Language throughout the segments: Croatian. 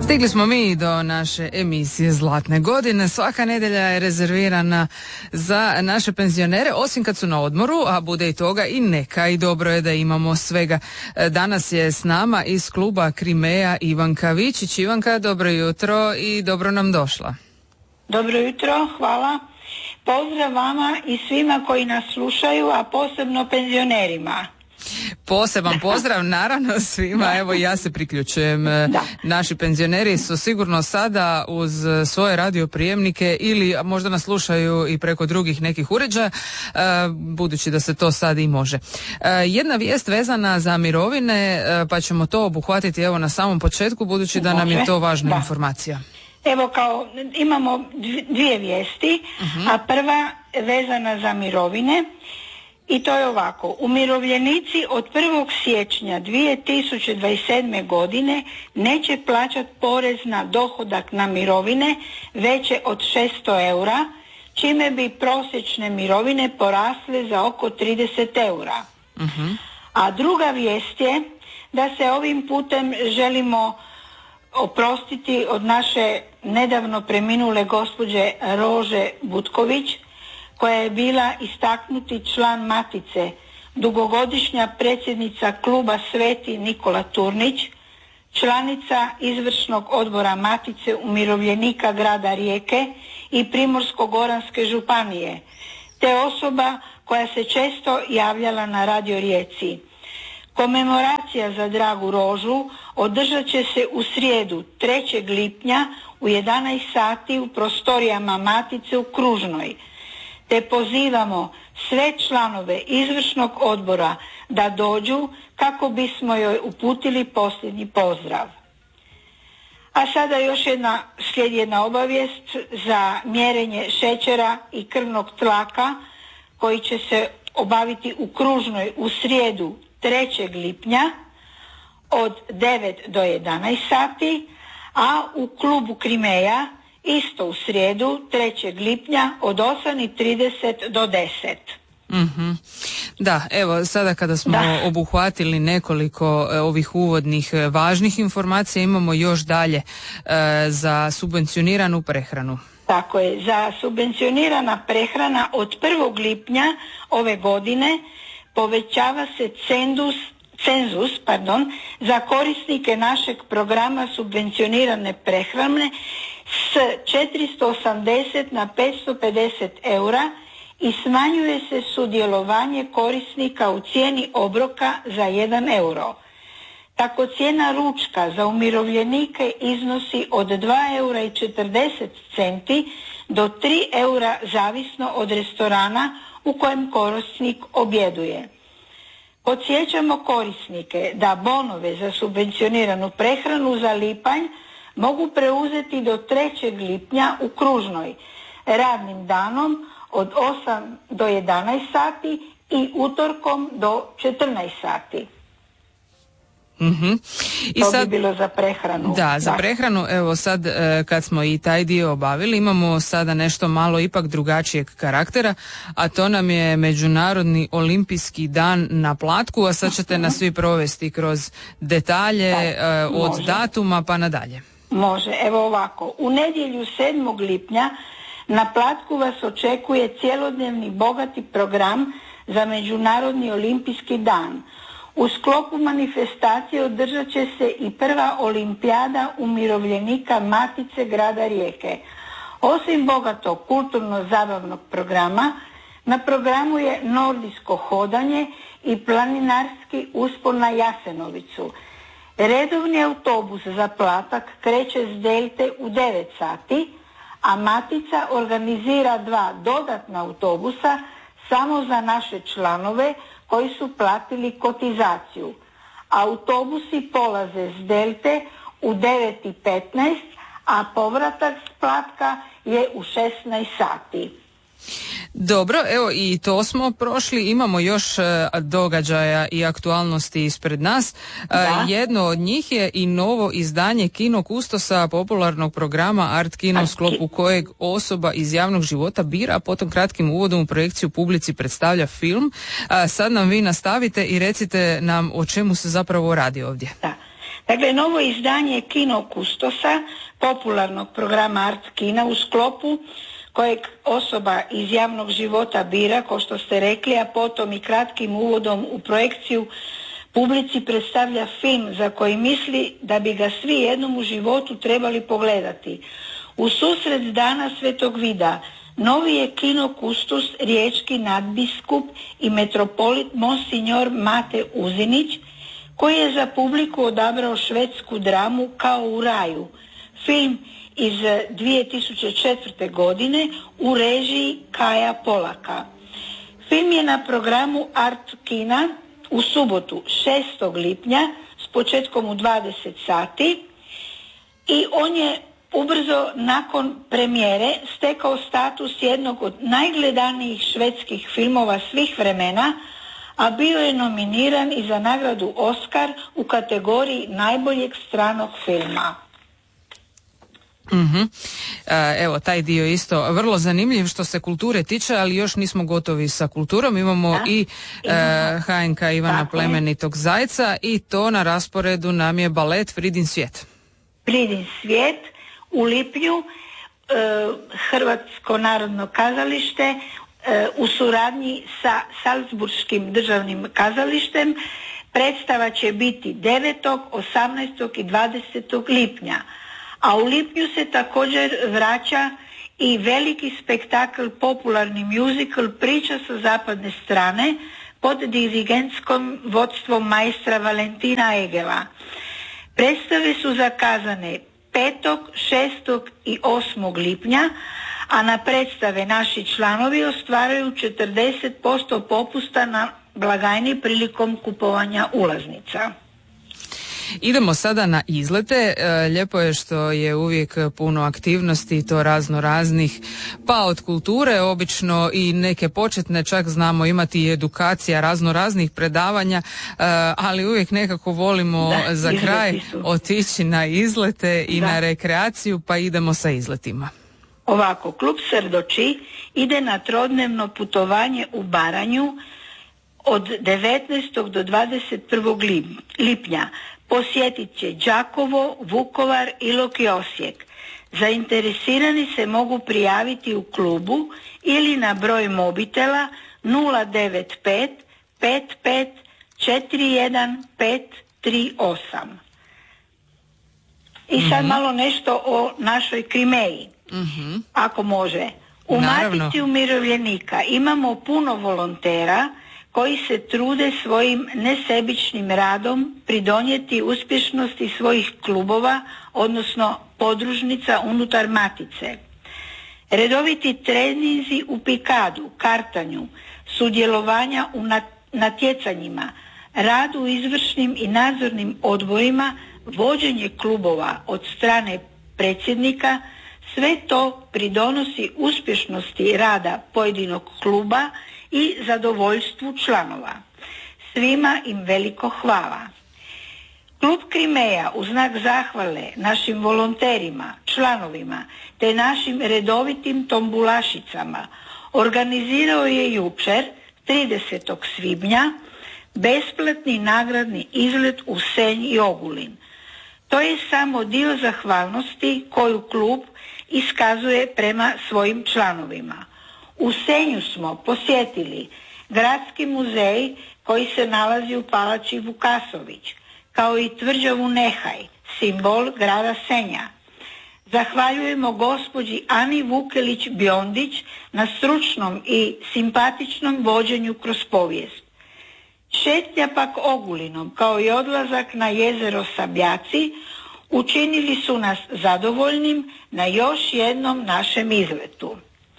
Stigli smo mi do naše emisije Zlatne godine. Svaka nedjelja je rezervirana za naše penzionere, osim kad su na odmoru, a bude i toga i neka, i dobro je da imamo svega. Danas je s nama iz kluba Krimeja Ivanka Vičić. Ivanka, dobro jutro i dobro nam došla. Dobro jutro, hvala. Pozdrav vama i svima koji nas slušaju, a posebno penzionerima. Poseban pozdrav naravno svima, evo ja se priključujem. Naši penzioneri su sigurno sada uz svoje radioprijemnike ili možda nas slušaju i preko drugih nekih uređaja, budući da se to sad i može. Jedna vijest vezana za mirovine, pa ćemo to obuhvatiti evo na samom početku, budući da nam je to važna informacija. Evo imamo dvije vijesti, a prva vezana za mirovine. I to je ovako, umirovljenici od 1. siječnja 2027. godine neće plaćati porez na dohodak na mirovine veće od 600 eura, čime bi prosječne mirovine porasle za oko 30 eura. A druga vijest je da se ovim putem želimo oprostiti od naše nedavno preminule gospođe Rože Butković, koja je bila istaknuti član Matice, dugogodišnja predsjednica kluba Sveti Nikola Turnić, članica izvršnog odbora Matice umirovljenika grada Rijeke i Primorsko-goranske županije, te osoba koja se često javljala na Radio Rijeci. Komemoracija za dragu Rožu održat će se u srijedu 3. lipnja u 11 sati u prostorijama Matice u Kružnoj. Te pozivamo sve članove izvršnog odbora da dođu kako bismo joj uputili posljednji pozdrav. A sada slijedi jedna obavijest za mjerenje šećera i krvnog tlaka koji će se obaviti u Kružnoj u srijedu 3. lipnja od 9 do 11 sati, a u klubu Krimeja isto u srijedu 3. lipnja od 8:30 do 10. Da, evo sada kada smo obuhvatili nekoliko ovih uvodnih važnih informacija, imamo još dalje za subvencioniranu prehranu. Tako je, za subvencionirana prehrana od 1. lipnja ove godine povećava se cenzus za korisnike našeg programa subvencionirane prehrane s 480 na 550 eura i smanjuje se sudjelovanje korisnika u cijeni obroka za 1 euro. Tako cijena ručka za umirovljenike iznosi od 2 eura i 40 centi do 3 eura zavisno od restorana u kojem korisnik objeduje. Podsjećamo korisnike da bonove za subvencioniranu prehranu za lipanj mogu preuzeti do 3. lipnja u Kružnoj, radnim danom od 8 do 11 sati i utorkom do 14 sati. I to sad, bi bilo za prehranu. Da, za prehranu, evo sad kad smo i taj dio obavili, imamo sada nešto malo ipak drugačijeg karaktera, a to nam je Međunarodni olimpijski dan na Platku, a sad ćete nas svi provesti kroz detalje od datuma pa nadalje. Može, evo ovako, u nedjelju 7. lipnja na Platku vas očekuje cjelodnevni bogati program za Međunarodni olimpijski dan. U sklopu manifestacije održat će se i prva olimpijada umirovljenika Matice grada Rijeke. Osim bogatog kulturno-zabavnog programa, na programu je nordijsko hodanje i planinarski uspon na Jasenovicu. Redovni autobus za Platak kreće s Delte u 9 sati, a Matica organizira 2 dodatna autobusa samo za naše članove koji su platili kotizaciju. Autobusi polaze s Delte u 9:15, a povratak s Platka je u 16 sati. Dobro, evo i to smo prošli, imamo još događaja i aktualnosti ispred nas. Jedno od njih je i novo izdanje Kino Kustosa, popularnog programa Art Kino, u sklopu kojeg osoba iz javnog života bira, a potom kratkim uvodom u projekciju publici predstavlja film. Sad nam vi nastavite i recite nam o čemu se zapravo radi ovdje. Dakle, novo izdanje Kino Kustosa, popularnog programa Art Kina u sklopu kojeg osoba iz javnog života bira, kao što ste rekli, a potom i kratkim uvodom u projekciju publici predstavlja film za koji misli da bi ga svi jednom u životu trebali pogledati. U susret dana Svetog Vida novi je Kino Kustos riječki nadbiskup i metropolit Monsignor Mate Uzinić, koji je za publiku odabrao švedsku dramu Kao u raju, film iz 2004. godine u režiji Kaja Polaka. Film je na programu Art Kina u subotu 6. lipnja s početkom u 20 sati i on je ubrzo nakon premijere stekao status jednog od najgledanijih švedskih filmova svih vremena, a bio je nominiran i za nagradu Oscar u kategoriji najboljeg stranog filma. Evo, taj dio isto vrlo zanimljiv što se kulture tiče, ali još nismo gotovi sa kulturom. Imamo i HNK Ivana Plemenitog Zajca i to na rasporedu nam je balet Fridin svijet. Fridin svijet u lipnju, Hrvatsko narodno kazalište u suradnji sa Salzburškim državnim kazalištem. Predstava će biti 9., 18. i 20. lipnja. A u lipnju se također vraća i veliki spektakl, popularni musical Priča sa zapadne strane pod dirigentskom vodstvom majstra Valentina Egela. Predstave su zakazane 5., 6. i 8. lipnja, a na predstave naši članovi ostvaruju 40% popusta na blagajni prilikom kupovanja ulaznica. Idemo sada na izlete. Lijepo je što je uvijek puno aktivnosti i to razno raznih, pa od kulture obično i neke početne, čak znamo imati i edukacija razno raznih predavanja, ali uvijek nekako volimo za kraj otići na izlete i na rekreaciju, pa idemo sa izletima. Ovako, klub Srdoči ide na trodnevno putovanje u Baranju od 19. do 21. lipnja. Posjetit će Đakovo, Vukovar, Ilok i Osijek. Zainteresirani se mogu prijaviti u klubu ili na broj mobitela 095 55 41 538. I sad malo nešto o našoj Krimeji, ako može. U Matici umirovljenika imamo puno volontera koji se trude svojim nesebičnim radom pridonijeti uspješnosti svojih klubova, odnosno podružnica unutar Matice. Redoviti treninzi u pikadu, kartanju, sudjelovanja u natjecanjima, rad u izvršnim i nadzornim odborima, vođenje klubova od strane predsjednika, sve to pridonosi uspješnosti rada pojedinog kluba i zadovoljstvu članova. Svima im veliko hvala. Klub Krimeja u znak zahvale našim volonterima, članovima te našim redovitim tombulašicama organizirao je jučer 30. svibnja besplatni nagradni izlet u Senj i Ogulin. To je samo dio zahvalnosti koju klub iskazuje prema svojim članovima. U Senju smo posjetili Gradski muzej koji se nalazi u palači Vukasović, kao i tvrđavu Nehaj, simbol grada Senja. Zahvaljujemo gospođi Ani Vukelić-Bjondić na stručnom i simpatičnom vođenju kroz povijest. Šetnja pak Ogulinom, kao i odlazak na jezero Sabljaci, učinili su nas zadovoljnim na još jednom našem izletu.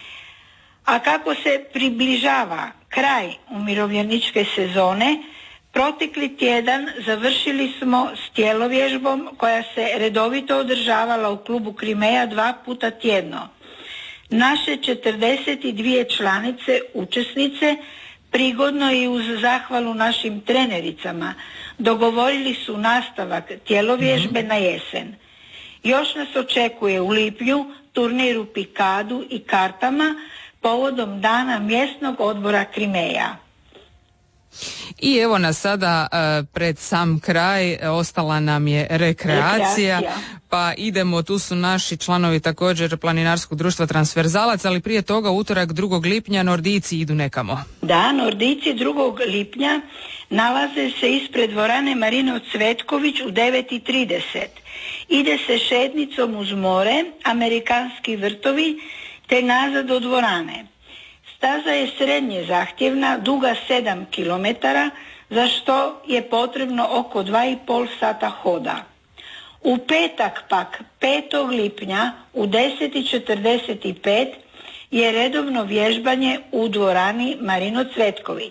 A kako se približava kraj umirovljeničke sezone, protekli tjedan završili smo s tjelovježbom koja se redovito održavala u klubu Krimeja 2 puta tjedno. Naše 42 članice, učesnice, prigodno i uz zahvalu našim trenericama, dogovorili su nastavak tjelovježbe na jesen. Još nas očekuje u lipnju turnir u pikadu i kartama povodom dana mjesnog odbora Krimeja. I evo nas sada pred sam kraj, ostala nam je rekreacija. Pa idemo, tu su naši članovi također Planinarskog društva Transverzalac, ali prije toga utorak 2. lipnja Nordijci idu nekamo. Da, Nordijci 2. lipnja nalaze se ispred dvorane Marino Cvetković u 9:30. Ide se šetnicom uz more, amerikanski vrtovi, te nazad do dvorane. Staza je srednje zahtjevna, duga 7 km, za što je potrebno oko 2,5 sata hoda. U petak pak 5. lipnja u 10:45 je redovno vježbanje u dvorani Marino Cvetković.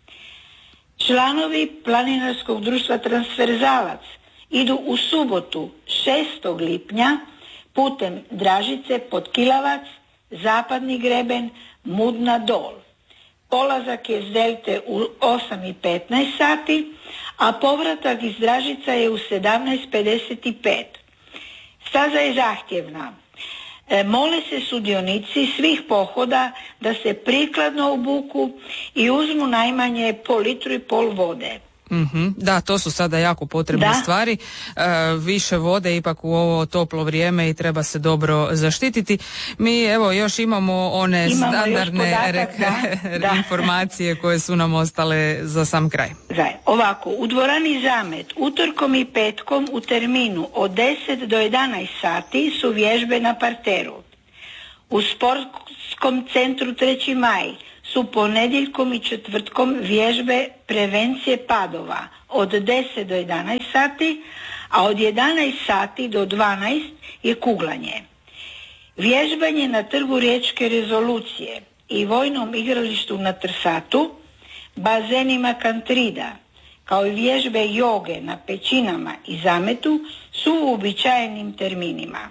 Članovi Planinarskog društva Transverzalac idu u subotu 6. lipnja putem Dražice pod Kilavac, Zapadni greben, Mudna Dol. Polazak je s Delte u 8:15 sati, a povratak iz Dražica je u 17:55. Staza je zahtjevna. Mole se sudionici svih pohoda da se prikladno obuku i uzmu najmanje po 1,5 litru vode. Da, to su sada jako potrebne stvari. Više vode ipak u ovo toplo vrijeme i treba se dobro zaštititi. Mi evo još imamo one standardne informacije koje su nam ostale za sam kraj. Ovako, u dvorani Zamet utorkom i petkom u terminu od 10 do 11 sati su vježbe na parteru. U sportskom centru 3. maj su ponedjeljkom i četvrtkom vježbe prevencije padova od 10 do 11 sati, a od 11 sati do 12 je kuglanje. Vježbanje na trgu Riječke rezolucije i vojnom igralištu na Trsatu, bazenima Kantrida, kao i vježbe joge na Pećinama i Zametu su u uobičajenim terminima.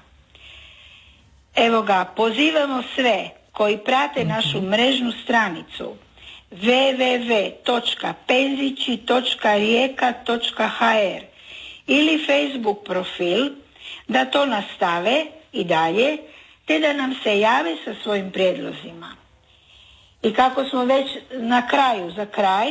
Evo ga, pozivamo sve koji prate našu mrežnu stranicu www.penzići.rijeka.hr ili Facebook profil da to nastave i dalje, te da nam se jave sa svojim prijedlozima. I kako smo već na kraju, za kraj,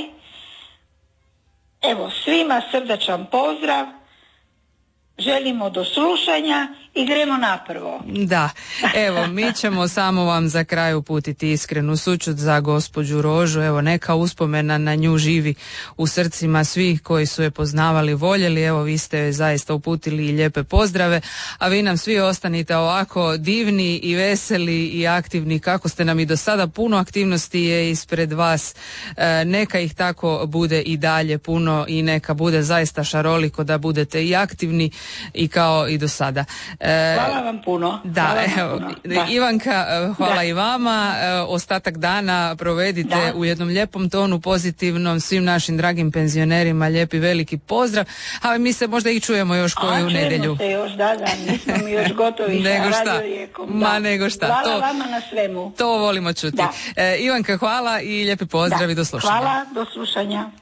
evo svima srdačan pozdrav, želimo do slušanja i gremo naprvo. Da, evo mi ćemo samo vam za kraj uputiti iskrenu sućut za gospođu Rožu, evo neka uspomena na nju živi u srcima svih koji su je poznavali, voljeli, evo vi ste zaista uputili i lijepe pozdrave, a vi nam svi ostanite ovako divni i veseli i aktivni kako ste nam i do sada, puno aktivnosti je ispred vas, neka ih tako bude i dalje puno i neka bude zaista šaroliko da budete i aktivni i kao i do sada. Hvala vam puno. Da, evo, Ivanka, hvala i vama. Ostatak dana provedite u jednom lijepom tonu, pozitivnom, svim našim dragim penzionerima lijepi veliki pozdrav. A mi se možda i čujemo još koju nedjelju. Čujemo se još, nismo mi još gotovi sa Radio Rijekom. Nego šta. Hvala vama na svemu. To volimo čuti. Ivanka, hvala i lijepi pozdrav i do slušanja. Hvala, do slušanja.